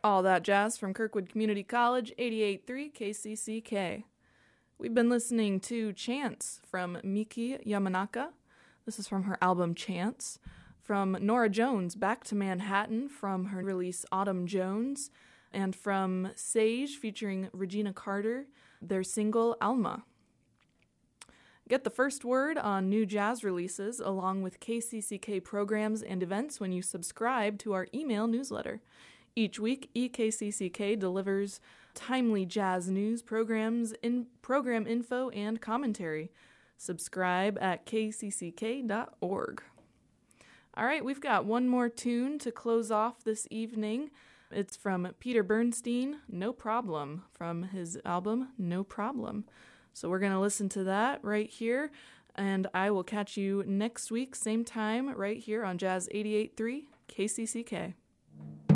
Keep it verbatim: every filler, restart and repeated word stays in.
All that jazz from Kirkwood Community College, eighty-eight point three K C C K. We've been listening to Chance from Miki Yamanaka. This is from her album Chance. From Nora Jones, Back to Manhattan, from her release Autumn Jones. And from Sage, featuring Regina Carter, their single Alma. Get the first word on new jazz releases along with K C C K programs and events when you subscribe to our email newsletter. Each week, E K C C K delivers timely jazz news, programs, in program info, and commentary. Subscribe at k c c k dot org. All right, we've got one more tune to close off this evening. It's from Peter Bernstein, No Problem, from his album No Problem. So we're going to listen to that right here, and I will catch you next week, same time, right here on Jazz eighty-eight point three K C C K.